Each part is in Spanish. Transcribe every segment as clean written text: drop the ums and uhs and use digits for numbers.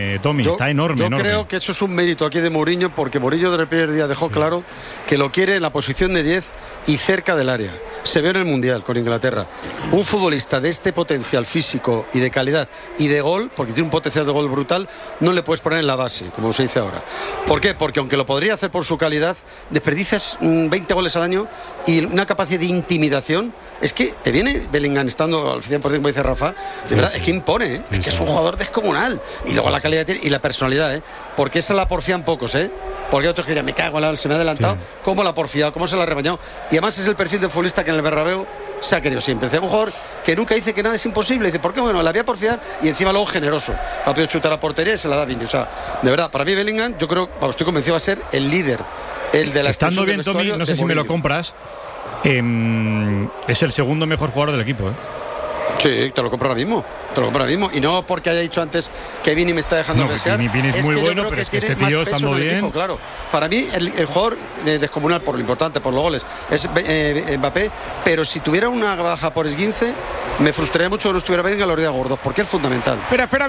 Tommy, está enorme. Yo creo que eso es un mérito aquí de Mourinho, porque Mourinho desde el primer día dejó claro que lo quiere en la posición de 10 y cerca del área. Se ve en el Mundial con Inglaterra. Un futbolista de este potencial físico y de calidad y de gol, porque tiene un potencial de gol brutal, no le puedes poner en la base, como se dice ahora. ¿Por qué? Porque aunque lo podría hacer por su calidad, desperdicias 20 goles al año y una capacidad de intimidación. Es que te viene Bellingham estando al 100%, como dice Rafa, de verdad, es que impone, ¿eh? Es que es un jugador descomunal. Y luego la calidad y la personalidad, ¿eh? Porque esa la porfían pocos, ¿eh? Porque otros dirían, me cago en la, se me ha adelantado. ¿Cómo la ha porfiado? ¿Cómo se la ha rebañado? Y además es el perfil de futbolista que en el Bernabéu se ha querido siempre. Es un jugador que nunca dice que nada es imposible. Dice, ¿por qué? Bueno, la voy a porfiar y encima luego generoso. Va a poder chutar a portería y se la da bien. O sea, de verdad, para mí Bellingham, yo creo, estoy convencido, va a ser el líder. El de la estando bien, Tommy, no sé si me lo compras. Es el segundo mejor jugador del equipo, ¿eh? Sí, te lo compro ahora mismo. Y no porque haya dicho antes que Vini me está dejando desear. Vini es muy bueno, pero es que este tío estando bien. Equipo, claro. Para mí, el jugador descomunal, por lo importante, por los goles, es Mbappé. Pero si tuviera una baja por esguince, me frustraría mucho que no estuviera Bellingham a los días gordos, porque es fundamental. Espera,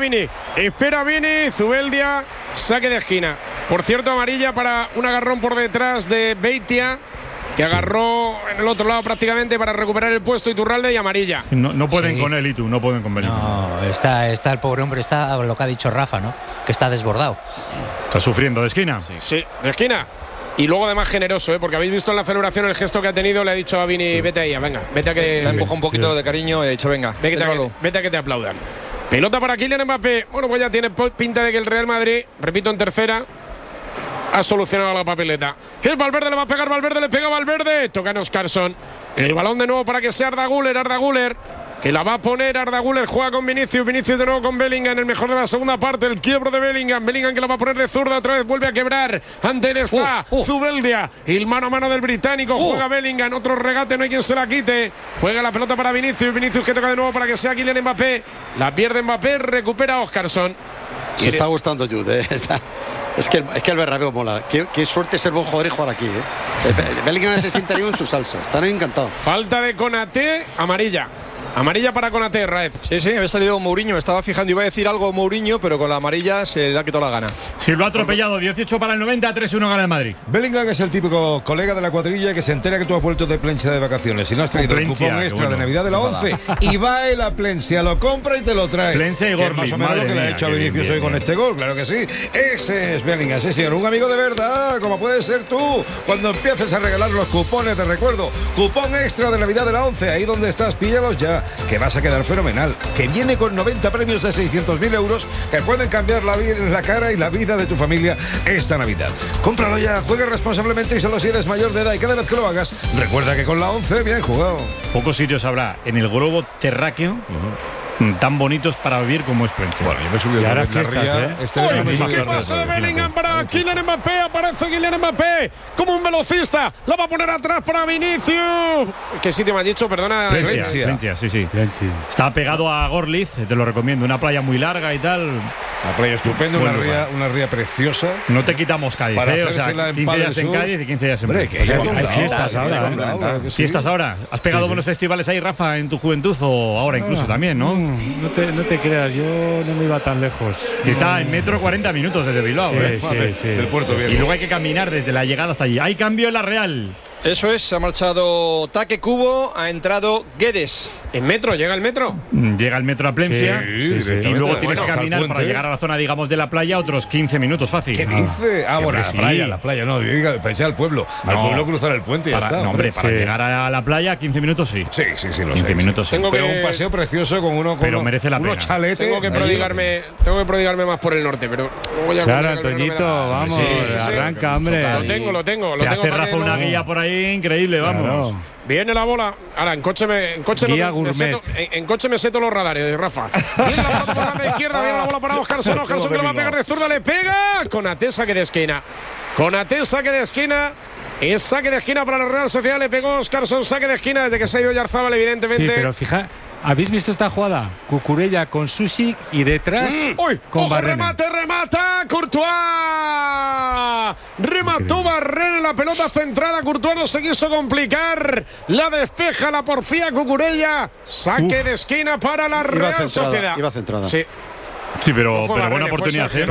Vini. Zubeldia, saque de esquina. Por cierto, amarilla para un agarrón por detrás de Beitia, que agarró en el otro lado prácticamente para recuperar el puesto, Iturralde, y amarilla. No pueden con él y tú, no pueden con Bellingham. No, está el pobre hombre, está lo que ha dicho Rafa, ¿no? Que está desbordado. Está sufriendo de esquina. Sí, de esquina. Y luego además generoso, porque habéis visto en la celebración el gesto que ha tenido, le ha dicho a Vini, vete ahí, venga, vete a que... Se ha empujado un poquito de cariño y ha dicho, venga, vete a que te aplaudan. Pelota para Kylian Mbappé. Bueno, pues ya tiene pinta de que el Real Madrid, repito, en tercera, ha solucionado la papeleta. El Valverde le va a pegar, Valverde le pega, Valverde. Toca en Oscarson. El balón de nuevo para que sea Arda Güler, que la va a poner Arda Güler, juega con Vinicius de nuevo con Bellingham, el mejor de la segunda parte, el quiebro de Bellingham que la va a poner de zurda, otra vez vuelve a quebrar, ante él está Zubeldia, y el mano a mano del británico, juega Bellingham, otro regate, no hay quien se la quite, juega la pelota para Vinicius que toca de nuevo para que sea Kylian Mbappé, la pierde Mbappé, recupera Oscarson. Se está gustando Jude, ¿eh? Es que el Bernabéu mola. Qué suerte ser buen jugador y jugar aquí, ¿eh? Bellingham se siente en su salsa. Están encantados. Falta de Konaté, amarilla. Amarilla para Konaté, Raez. Sí, había salido Mourinho, me estaba fijando, iba a decir algo Mourinho, pero con la amarilla se le ha quitado la gana. Sí, lo ha atropellado, 18 para el 90, 3-1 gana el Madrid. Bellingham es el típico colega de la cuadrilla que se entera que tú has vuelto de Plencia de vacaciones y no has traído el cupón extra de Navidad de la 11 y va él a Plencia, lo compra y te lo trae. Plencia y Gorli, más o menos lo que le ha hecho a Vinicius hoy con este gol, claro que sí. Ese es Bellingham, sí señor, un amigo de verdad, como puedes ser tú. Cuando empieces a regalar los cupones, te recuerdo, cupón extra de Navidad de la 11, ahí donde estás, píllalos ya, que vas a quedar fenomenal, que viene con 90 premios de 600.000 euros que pueden cambiar la cara y la vida de tu familia esta Navidad. Cómpralo ya, juegue responsablemente y solo si eres mayor de edad, y cada vez que lo hagas, recuerda que con la 11 bien jugado. Pocos sitios habrá en el globo terráqueo tan bonitos para vivir como es Plencia. Bueno, yo me subí a la ría. ¿Qué pasa de Bellingham para Kylian Mbappé? Aparece Kylian Mbappé como un velocista. La va a poner atrás para Vinicius. ¿Qué sitio me has dicho? Perdona. Plencia, sí. Está pegado a Gorliz, te lo recomiendo. Una playa muy larga y tal. Una playa estupenda, una ría preciosa. No te quitamos Cádiz, o sea, 15 días en Cádiz y 15 días en Madrid. Hay fiestas ahora. ¿Fiestas ahora? ¿Has pegado buenos festivales ahí, Rafa, en tu juventud o ahora incluso también, no? No te creas, yo no me iba tan lejos. Si está en metro 40 minutos desde Bilbao. Sí. Del puerto bien. Y luego hay que caminar desde la llegada hasta allí. Hay cambio en la Real. Eso es, ha marchado Taque Cubo, ha entrado Guedes. ¿En metro? ¿Llega el metro? Llega el metro a Plencia y luego tienes que caminar para llegar a la zona, digamos, de la playa otros 15 minutos fácil. ¿Qué dice? La playa, no, diga, pensé al pueblo. Al pueblo cruzar el puente y ya está. No, hombre, para llegar a la playa 15 minutos sí. Sí, lo 15 sé. minutos sí. Pero un paseo precioso con pero merece la pena. Chaletes. Tengo que prodigarme más por el norte, pero voy a claro, Antoñito, vamos, arranca, hombre. Lo tengo. Te hace Rafa una guía por ahí increíble, vamos. Viene la bola. Ahora, en coche me seto los radares, Rafa. Viene la bola por la izquierda, viene la bola para Oscarson. Oscarson que le va a pegar de zurda, le pega. Konaté, saque de esquina. Es saque de esquina para la Real Sociedad. Le pegó Oscarson, saque de esquina desde que se ha ido Oyarzabal, evidentemente. Sí, pero fija, ¿habéis visto esta jugada? Cucurella con Susic y detrás con Barrena. Remata Courtois. Remató Barrena, la pelota centrada. Courtois no se quiso complicar. La despeja, la porfía Cucurella. Saque de esquina para la Real Sociedad. Iba centrada. Sí. Sí, pero No fue buena Barrera, fue oportunidad. Sergio,